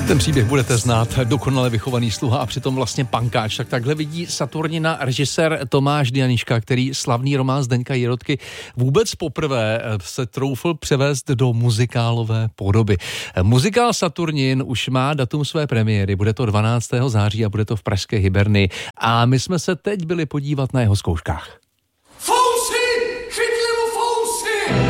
Ten příběh budete znát, dokonale vychovaný sluha a přitom vlastně pankáč. Tak takhle vidí Saturnina režisér Tomáš Dianiška, který slavný román Zdeňka Jirotky vůbec poprvé se troufl převést do muzikálové podoby. Muzikál Saturnin už má datum své premiéry, bude to 12. září a bude to v pražské Hybernii. A my jsme se teď byli podívat na jeho zkouškách. Fousy! Chytli mu fousy!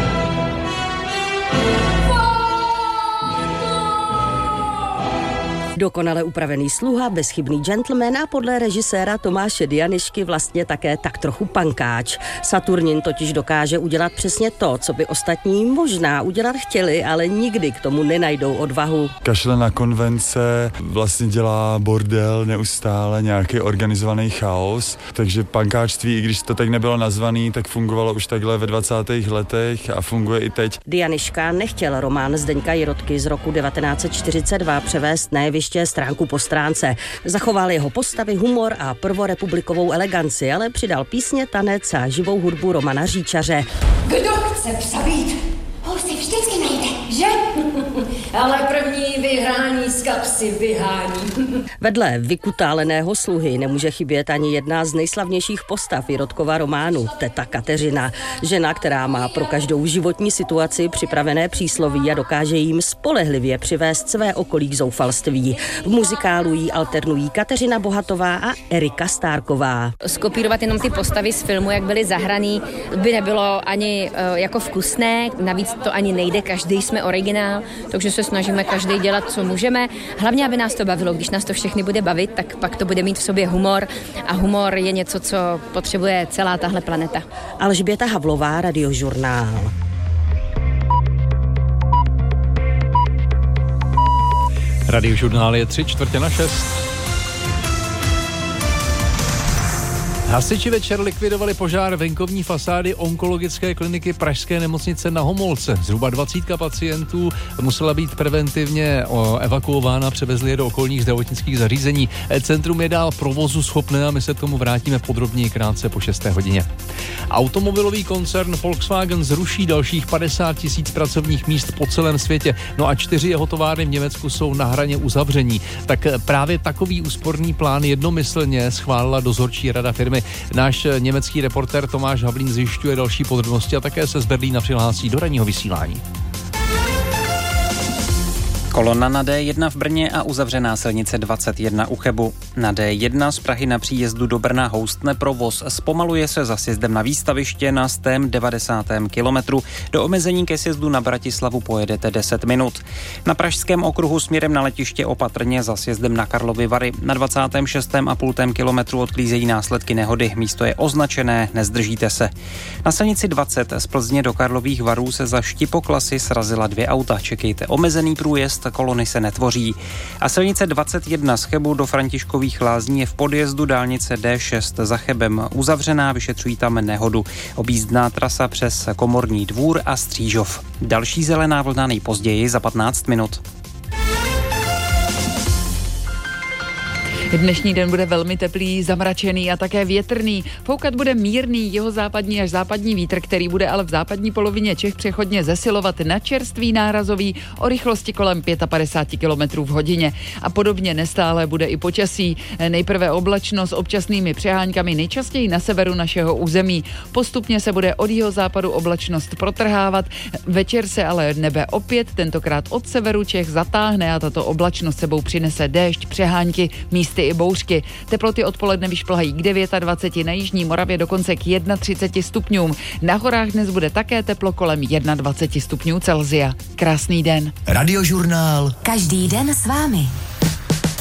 Dokonale upravený sluha, bezchybný gentleman a podle režiséra Tomáše Dianišky vlastně také tak trochu pankáč. Saturnin totiž dokáže udělat přesně to, co by ostatní možná udělat chtěli, ale nikdy k tomu nenajdou odvahu. Kašle na konvence, vlastně dělá bordel neustále, nějaký organizovaný chaos, takže pankáčství, i když to tak nebylo nazvaný, tak fungovalo už takhle ve 20. letech a funguje i teď. Dianiška nechtěl román Zdeňka Jirotky z roku 1942 převést na jeviště stránku po stránce. Zachoval jeho postavy, humor a prvorepublikovou eleganci, ale přidal písně, tanec a živou hudbu Romana Říčaře. Kdo chce přabít? Housy vždycky najde, že? Ale první vyhrání z kapsy vyhání. Vedle vykutáleného sluhy nemůže chybět ani jedna z nejslavnějších postav Jirotkova románu, teta Kateřina. Žena, která má pro každou životní situaci připravené přísloví a dokáže jim spolehlivě přivést své okolí k zoufalství. V muzikálu jí alternují Kateřina Bohatová a Erika Stárková. Skopírovat jenom ty postavy z filmu, jak byly zahraný, by nebylo ani jako vkusné, navíc to ani nejde, každý jsme originál, takže se snažíme každý dělat, co můžeme. Hlavně, aby nás to bavilo. Když nás to všechny bude bavit, tak pak to bude mít v sobě humor a humor je něco, co potřebuje celá tahle planeta. Alžběta Havlová, Radiožurnál. Radiožurnál je 5:45. Hasiči večer likvidovali požár venkovní fasády onkologické kliniky Pražské nemocnice Na Homolce. Zhruba 20 pacientů musela být preventivně evakuována, převezli je do okolních zdravotnických zařízení. Centrum je dál provozu schopné a my se k tomu vrátíme podrobněji krátce po 6. hodině. Automobilový koncern Volkswagen zruší dalších 50 000 pracovních míst po celém světě. No a 4 jeho továrny v Německu jsou na hraně uzavření. Tak právě takový úsporný plán jednomyslně schválila dozorčí rada firmy. Náš německý reportér Tomáš Havlín zjišťuje další podrobnosti a také se z Berlína přihlásí do ranního vysílání. Kolona na D1 v Brně a uzavřená silnice 21 u Chebu. Na D1 z Prahy na příjezdu do Brna houstne provoz. Zpomaluje se za sjezdem na výstaviště na 190. kilometru. Do omezení ke sjezdu na Bratislavu pojedete 10 minut. Na pražském okruhu směrem na letiště opatrně za sjezdem na Karlovy Vary. Na 26,5 kilometru odklízejí následky nehody. Místo je označené, nezdržíte se. Na silnici 20 z Plzně do Karlových Varů se za štipoklasy srazila 2 auta. Čekejte omezený průjezd, kolony se netvoří. A silnice 21 z Chebu do Františkových Lázní je v podjezdu dálnice D6 za Chebem uzavřená, vyšetřují tam nehodu. Objízdná trasa přes Komorní dvůr a Střížov. Další zelená vlna nejpozději za 15 minut. Dnešní den bude velmi teplý, zamračený a také větrný. Foukat bude mírný jihozápadní až západní vítr, který bude ale v západní polovině Čech přechodně zesilovat na čerstvý nárazový o rychlosti kolem 55 km v hodině. A podobně nestále bude i počasí. Nejprve oblačno s občasnými přeháňkami nejčastěji na severu našeho území. Postupně se bude od jihozápadu oblačnost protrhávat. Večer se ale nebe opět tentokrát od severu Čech zatáhne a tato oblačnost sebou přinese déšť, přehánky, místy i bouřky. Teploty odpoledne vyšplhají k 29, na jižní Moravě dokonce k 31 stupňům. Na horách dnes bude také teplo kolem 21 stupňů Celsia. Krásný den. Radiožurnál. Každý den s vámi.